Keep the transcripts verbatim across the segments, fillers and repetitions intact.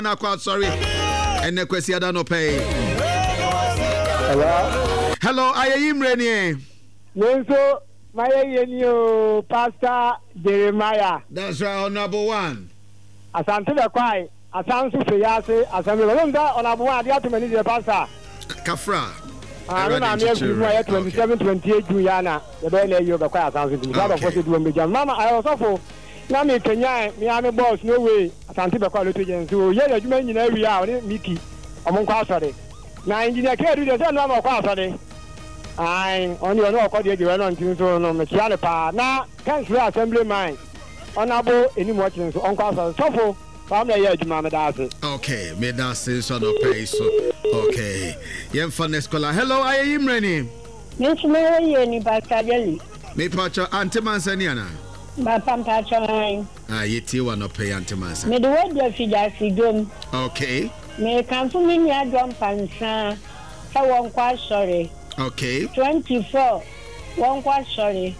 na kwa sorry ene kwesi ada no pay. Hello. Hello, ayeyim renie. Nenso my yenio Pastor Jeremiah. That's right, honorable one. Asante be kwai, asansu feyase, asante be nda honorable one dia to mani the pastor. Kafra. Ah, na me fi mu aye twenty-seven twenty-eight Juyana. The be na yo be kwai asansu bi. God of force do me jam. Mama I also for na me Kenya me am boss no way. Asante be kwai loto gen so ye adwuma nyina wi a oni Miki. Omo kwa asore. Na engineer ke do dey no am kwa asore. Ai, oni ono ko dey giwe no ntin so no me tia le pa. Na council assembly man. Honorable any more things on class and so for family ya juma me da se. Okay, me da se so no pay so. Okay. Yem for next caller. Hello, I am Reni. Me chime ye ni Pastor Jelly. Me pacho Antimansania na. Ba pam pacho ai. Ah, yeti wa no pay Antimansa. Me the word of figure sigum. Okay. Me kan fu mi ni adom pansa. Sa won kwa sorry. Okay. twenty-four. Won kwa sorry.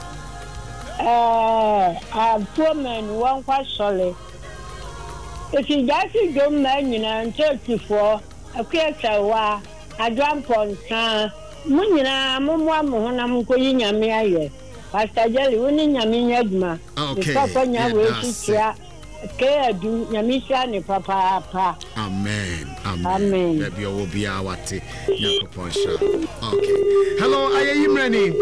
Uh, a poor man, one quite solid. If you just do man, you know, thirty-four, a creature, a jump on sun, Munina, Mumma, Mohonam, Koyina, Mia, Pastor Jelly, winning Yamin okay, Papa, Yaway, care do Yamisha, Papa. Amen. Amen. Amen. Maybe will be our tea. Okay. Hello, I am Reni.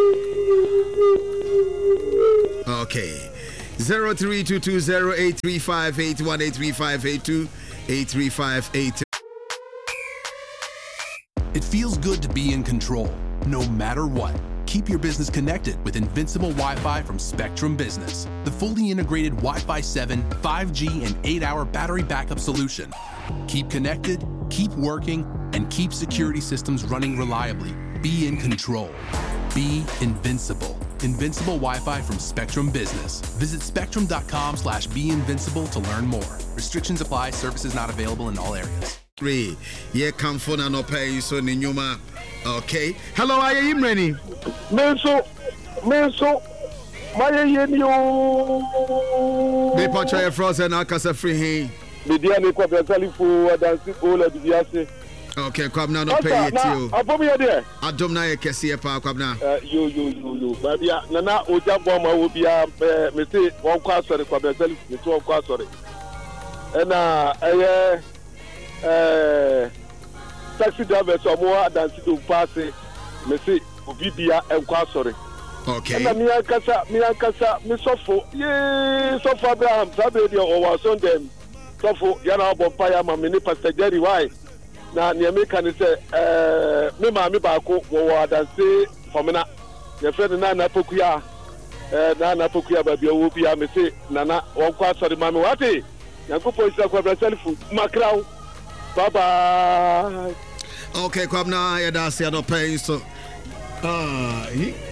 Okay. zero three two two zero eight three five eight one eight three five eight two eight three five eight. It feels good to be in control, no matter what. Keep your business connected with Invincible Wi-Fi from Spectrum Business, the fully integrated Wi-Fi seven, five G, and eight hour battery backup solution. Keep connected, keep working, and keep security systems running reliably. Be in control. Be invincible. Invincible Wi-Fi from Spectrum Business. Visit spectrum.com slash be invincible to learn more. Restrictions apply. Services not available in all areas. Three. Yeah, come for no pay so Ninyuma. Okay. Hello, I am Reni. Menso, Menso, my yenio. Me pacha e frozen akasa free he. Me dia me kwa telephone adansi all the biase. Okay, kwabna no pay it you. Abomi ya there. Adom na ye kese pa kwabna. Eh yo yo yo yo. Babia nana oja bomma wo bia me say won kwa sori kwabna telephone me so won kwa sori. E na eh eh taxi driver so mo adansi do pass me say obi bia en kwa sori. Okay. Na mi akasa mi akasa mi sofo. Ye sofo Abraham sabe dia o wa son dem. Sofo yana bompa ya ma me ni Pastor Jerry why? Na ne me kan say eh me ma me ba ko wo adanse fomina ye friend na na pokuya eh na na pokuya ba bia wo bia me say nana won kwa sori ma me wate yankopo isa kwa braselfu makraw bye bye. Okay, kwabna ya da se no pay so ah